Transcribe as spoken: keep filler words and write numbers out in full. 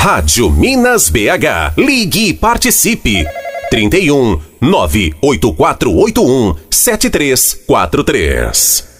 Rádio Minas B H. Ligue e participe. trinta e um, nove oito quatro oito um, sete três quatro três.